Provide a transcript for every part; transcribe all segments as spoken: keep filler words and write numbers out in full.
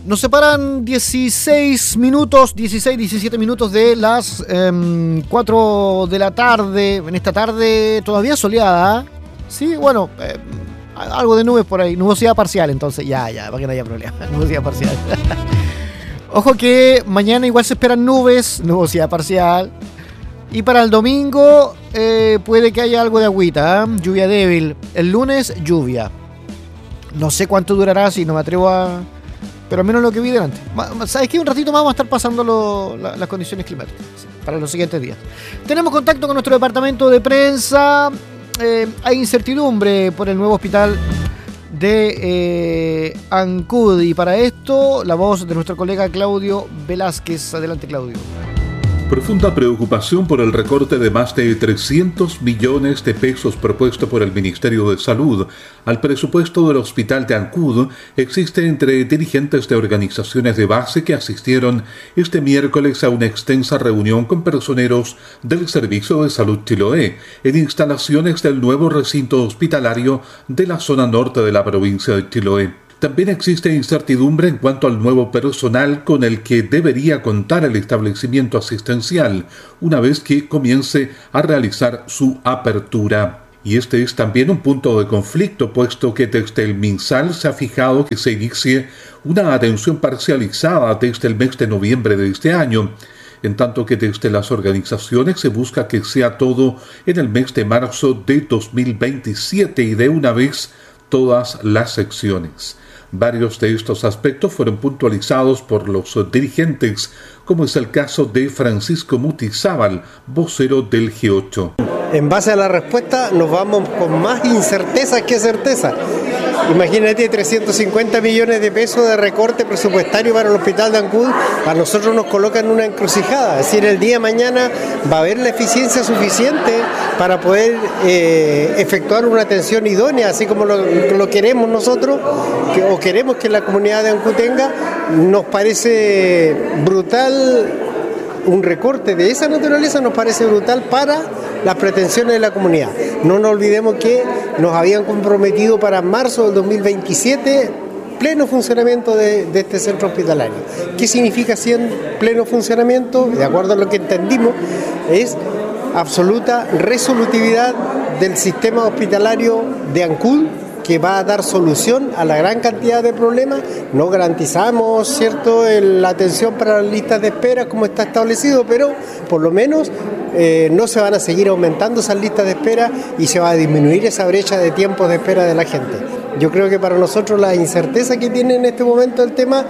Nos separan dieciséis minutos, dieciséis, diecisiete minutos de las eh, cuatro de la tarde. En esta tarde todavía soleada, ¿eh? Sí, bueno, eh, algo de nubes por ahí. Nubosidad parcial, entonces ya, ya, para que no haya problema. Nubosidad parcial. Ojo que mañana igual se esperan nubes, nubosidad parcial. Y para el domingo eh, puede que haya algo de agüita, ¿eh? Lluvia débil. El lunes, lluvia. No sé cuánto durará, si no me atrevo a... Pero al menos lo que vi delante. ¿Sabes qué? Un ratito más vamos a estar pasando lo, la, las condiciones climáticas para los siguientes días. Tenemos contacto con nuestro departamento de prensa. Eh, hay incertidumbre por el nuevo hospital de eh, Ancud. Y para esto, la voz de nuestro colega Claudio Velázquez. Adelante, Claudio. Profunda preocupación por el recorte de más de trescientos millones de pesos propuesto por el Ministerio de Salud al presupuesto del Hospital de Ancud existe entre dirigentes de organizaciones de base que asistieron este miércoles a una extensa reunión con personeros del Servicio de Salud Chiloé en instalaciones del nuevo recinto hospitalario de la zona norte de la provincia de Chiloé. También existe incertidumbre en cuanto al nuevo personal con el que debería contar el establecimiento asistencial una vez que comience a realizar su apertura. Y este es también un punto de conflicto, puesto que desde el MinSal se ha fijado que se inicie una atención parcializada desde el mes de noviembre de este año, en tanto que desde las organizaciones se busca que sea todo en el mes de marzo de dos mil veintisiete y de una vez todas las secciones. Varios de estos aspectos fueron puntualizados por los dirigentes, como es el caso de Francisco Mutizábal, vocero del G ocho. En base a la respuesta nos vamos con más incerteza que certeza. Imagínate trescientos cincuenta millones de pesos de recorte presupuestario para el Hospital de Ancud, a nosotros nos colocan en una encrucijada. Es decir, el día de mañana va a haber la eficiencia suficiente para poder eh, efectuar una atención idónea, así como lo, lo queremos nosotros, que, o queremos que la comunidad de Ancud tenga. Nos parece brutal. Un recorte de esa naturaleza nos parece brutal para las pretensiones de la comunidad. No nos olvidemos que nos habían comprometido para marzo del dos mil veintisiete pleno funcionamiento de, de este centro hospitalario. ¿Qué significa cien pleno funcionamiento? De acuerdo a lo que entendimos, es absoluta resolutividad del sistema hospitalario de Ancud, que va a dar solución a la gran cantidad de problemas. No garantizamos, ¿cierto?, el, la atención para las listas de espera como está establecido, pero por lo menos eh, no se van a seguir aumentando esas listas de espera y se va a disminuir esa brecha de tiempos de espera de la gente. Yo creo que para nosotros la incerteza que tiene en este momento el tema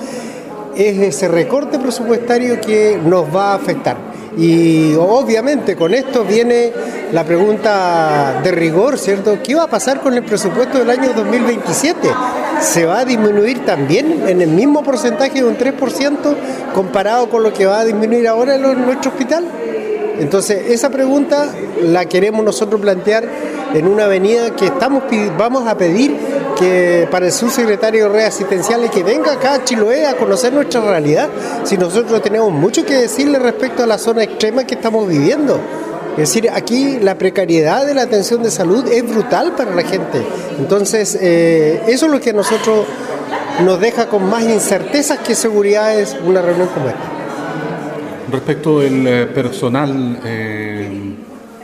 es ese recorte presupuestario que nos va a afectar. Y obviamente con esto viene la pregunta de rigor, ¿cierto? ¿Qué va a pasar con el presupuesto del año dos mil veintisiete? ¿Se va a disminuir también en el mismo porcentaje de un tres por ciento comparado con lo que va a disminuir ahora en nuestro hospital? Entonces, esa pregunta la queremos nosotros plantear en una avenida que estamos vamos a pedir que para el subsecretario de redes asistenciales que venga acá a Chiloé a conocer nuestra realidad, si nosotros tenemos mucho que decirle respecto a la zona extrema que estamos viviendo. Es decir, aquí la precariedad de la atención de salud es brutal para la gente. Entonces, eh, eso es lo que a nosotros nos deja con más incertezas que seguridades una reunión como esta. Respecto del eh, personal, eh,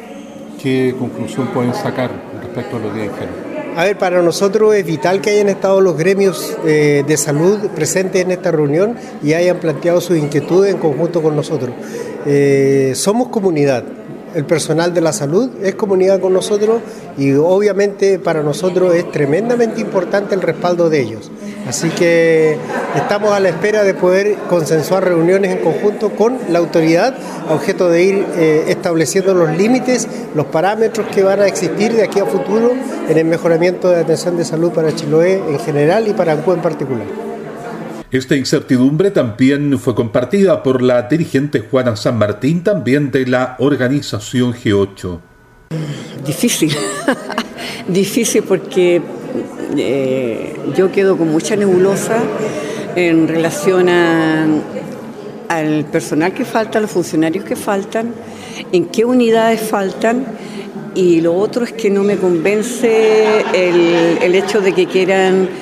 ¿qué conclusión pueden sacar respecto a lo que dijeron? A ver, para nosotros es vital que hayan estado los gremios eh, de salud presentes en esta reunión y hayan planteado sus inquietudes en conjunto con nosotros. Eh, somos comunidad. El personal de la salud es comunidad con nosotros y obviamente para nosotros es tremendamente importante el respaldo de ellos. Así que estamos a la espera de poder consensuar reuniones en conjunto con la autoridad a objeto de ir eh, estableciendo los límites, los parámetros que van a existir de aquí a futuro en el mejoramiento de la atención de salud para Chiloé en general y para Ancud en particular. Esta incertidumbre también fue compartida por la dirigente Juana San Martín, también de la organización G ocho. Difícil, difícil porque eh, yo quedo con mucha nebulosa en relación a, al personal que falta, a los funcionarios que faltan, en qué unidades faltan, y lo otro es que no me convence el, el hecho de que quieran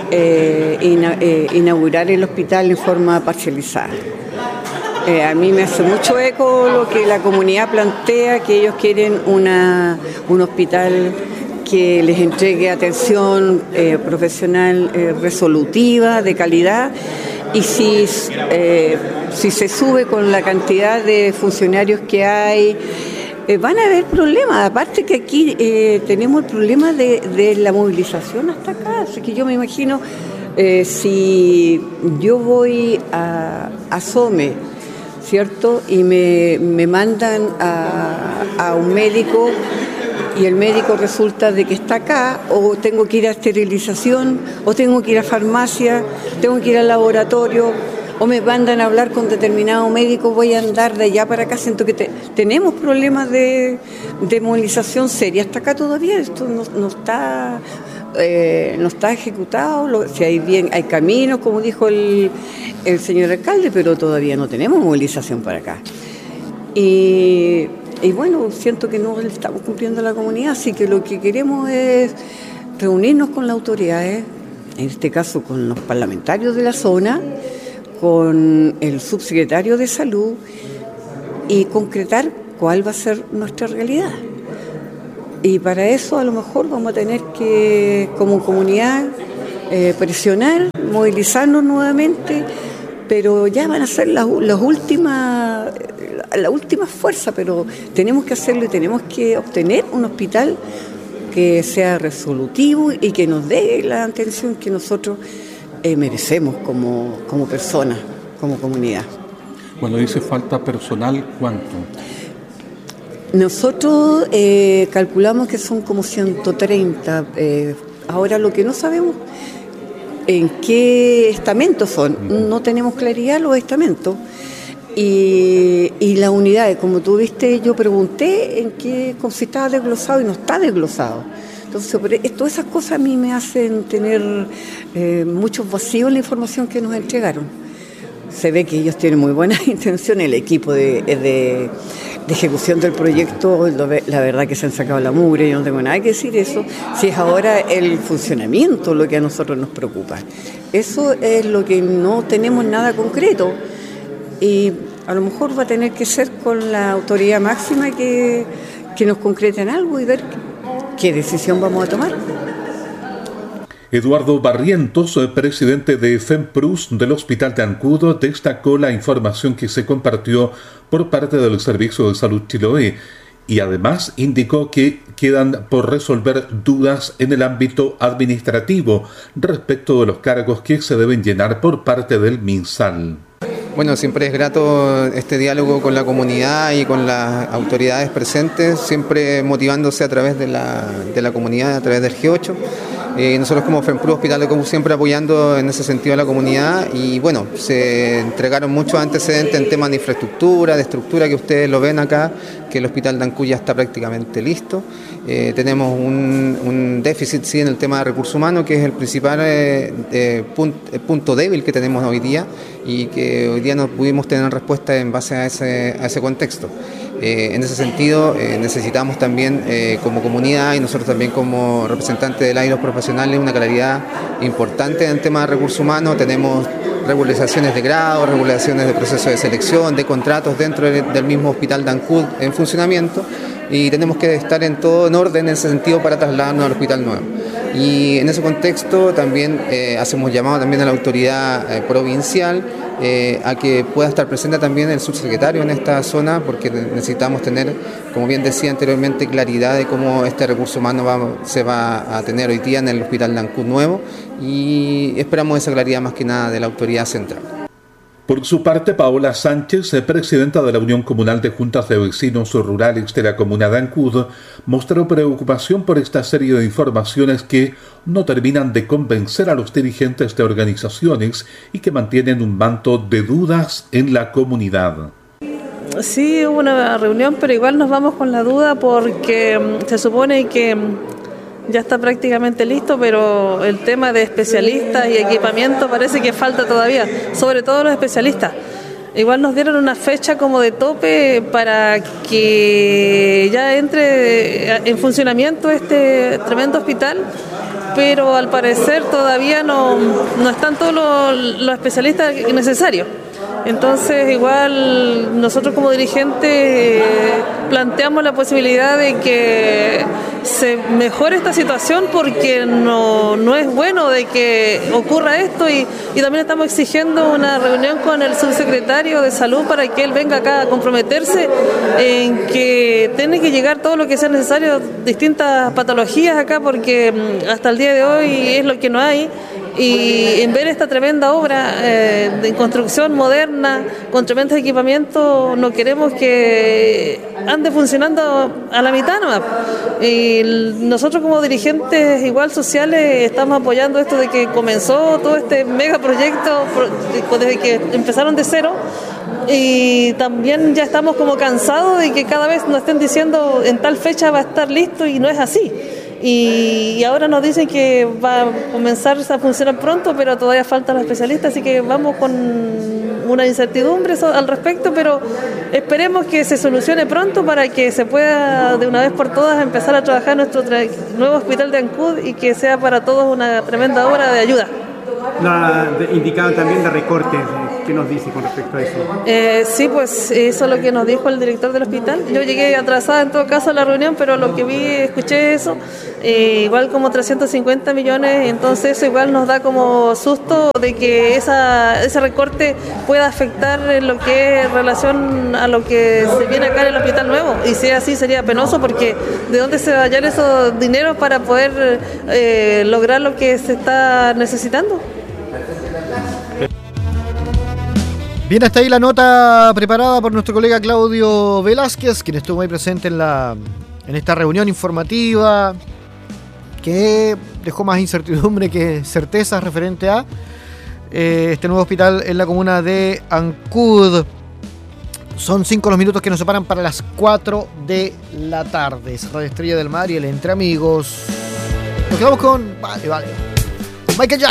eh, ina, eh, inaugurar el hospital en forma parcializada. Eh, a mí me hace mucho eco lo que la comunidad plantea, que ellos quieren una, un hospital que les entregue atención eh, profesional eh, resolutiva, de calidad, y si, eh, si se sube con la cantidad de funcionarios que hay, eh, van a haber problemas. Aparte que aquí eh, tenemos el problema de, de la movilización hasta acá, así que yo me imagino eh, si yo voy a, a Some, ¿cierto? Y me, me mandan a, a un médico y el médico resulta de que está acá, o tengo que ir a esterilización, o tengo que ir a farmacia, tengo que ir al laboratorio, o me mandan a hablar con determinado médico, voy a andar de allá para acá. Siento que te, tenemos problemas de, de movilización seria hasta acá todavía. Esto no, no está eh, no está ejecutado. Lo, si hay bien, hay caminos, como dijo el, el señor alcalde, pero todavía no tenemos movilización para acá. Y Y bueno, siento que no le estamos cumpliendo a la comunidad, así que lo que queremos es reunirnos con las autoridades, en este caso con los parlamentarios de la zona, con el subsecretario de Salud, y concretar cuál va a ser nuestra realidad. Y para eso a lo mejor vamos a tener que, como comunidad, eh, presionar, movilizarnos nuevamente, pero ya van a ser las, las últimas... la última fuerza, pero tenemos que hacerlo y tenemos que obtener un hospital que sea resolutivo y que nos dé la atención que nosotros eh, merecemos como, como personas, como comunidad. Cuando dice falta personal, ¿cuánto? Nosotros eh, calculamos que son como ciento treinta. Eh, ahora lo que no sabemos en qué estamentos son, no tenemos claridad los estamentos. Y, y las unidades, como tú viste, yo pregunté en qué consistaba desglosado y no está desglosado. Entonces, todas esas cosas a mí me hacen tener eh, muchos vacíos en la información que nos entregaron. Se ve que ellos tienen muy buenas intenciones, el equipo de, de, de ejecución del proyecto, la verdad que se han sacado la mugre, yo no tengo nada que decir eso, si es ahora el funcionamiento lo que a nosotros nos preocupa. Eso es lo que no tenemos nada concreto. Y a lo mejor va a tener que ser con la autoridad máxima que, que nos concreten algo y ver qué decisión vamos a tomar. Eduardo Barrientos, presidente de FEMPRUS del Hospital de Ancud, destacó la información que se compartió por parte del Servicio de Salud Chiloé y además indicó que quedan por resolver dudas en el ámbito administrativo respecto de los cargos que se deben llenar por parte del MinSal. Bueno, siempre es grato este diálogo con la comunidad y con las autoridades presentes, siempre motivándose a través de la, de la comunidad, a través del G ocho. Eh, nosotros como FEMPRUS Hospital de Comú siempre apoyando en ese sentido a la comunidad y bueno, se entregaron muchos antecedentes en temas de infraestructura, de estructura que ustedes lo ven acá, que el Hospital de Ancud ya está prácticamente listo. Eh, tenemos un, un déficit sí en el tema de recursos humanos, que es el principal eh, eh, punto, eh, punto débil que tenemos hoy día y que hoy día no pudimos tener respuesta en base a ese, a ese contexto. Eh, en ese sentido, eh, necesitamos también eh, como comunidad y nosotros también como representantes del área de los profesionales una claridad importante en el tema de recursos humanos. Tenemos regularizaciones de grado, regulaciones de proceso de selección, de contratos dentro de, del mismo Hospital de Ancud en funcionamiento y tenemos que estar en todo en orden en ese sentido para trasladarnos al hospital nuevo. Y en ese contexto también eh, hacemos llamado también a la autoridad eh, provincial eh, a que pueda estar presente también el subsecretario en esta zona porque necesitamos tener, como bien decía anteriormente, claridad de cómo este recurso humano va, se va a tener hoy día en el hospital de Ancud nuevo y esperamos esa claridad más que nada de la autoridad central. Por su parte, Paola Sánchez, presidenta de la Unión Comunal de Juntas de Vecinos Rurales de la Comuna de Ancud, mostró preocupación por esta serie de informaciones que no terminan de convencer a los dirigentes de organizaciones y que mantienen un manto de dudas en la comunidad. Sí, hubo una reunión, pero igual nos vamos con la duda porque se supone que ya está prácticamente listo, pero el tema de especialistas y equipamiento parece que falta todavía, sobre todo los especialistas. Igual nos dieron una fecha como de tope para que ya entre en funcionamiento este tremendo hospital, pero al parecer todavía no, no están todos los, los especialistas necesarios. Entonces, igual nosotros como dirigentes eh, planteamos la posibilidad de que se mejore esta situación, porque no, no es bueno de que ocurra esto, y, y también estamos exigiendo una reunión con el subsecretario de Salud para que él venga acá a comprometerse en que tiene que llegar todo lo que sea necesario, distintas patologías acá, porque hasta el día de hoy es lo que no hay. Y en ver esta tremenda obra eh, de construcción moderna, con tremendos equipamientos, no queremos que ande funcionando a la mitad nomás. Y nosotros como dirigentes igual sociales estamos apoyando esto de que comenzó todo este megaproyecto desde que empezaron de cero. Y también ya estamos como cansados de que cada vez nos estén diciendo en tal fecha va a estar listo, y no es así. Y ahora nos dicen que va a comenzar a funcionar pronto, pero todavía faltan los especialistas, así que vamos con una incertidumbre al respecto, pero esperemos que se solucione pronto para que se pueda de una vez por todas empezar a trabajar en nuestro tra- nuevo hospital de Ancud, y que sea para todos una tremenda obra de ayuda. Nos indicaban también de recortes. ¿Qué nos dice con respecto a eso? Eh, sí, pues eso es lo que nos dijo el director del hospital. Yo llegué atrasada en todo caso a la reunión, pero lo que vi, escuché eso, eh, igual como trescientos cincuenta millones, entonces eso igual nos da como susto de que esa, ese recorte pueda afectar en lo que es en relación a lo que se viene acá en el hospital nuevo, y si es así sería penoso, porque ¿de dónde se va a hallar esos dineros para poder eh, lograr lo que se está necesitando? Bien, hasta ahí la nota preparada por nuestro colega Claudio Velázquez, quien estuvo ahí presente en, la, en esta reunión informativa que dejó más incertidumbre que certezas referente a eh, este nuevo hospital en la comuna de Ancud. Son cinco los minutos que nos separan para las cuatro de la tarde. Es Radio Estrella del Mar y el Entre Amigos. Nos quedamos con... Vale, vale. Michael Jackson.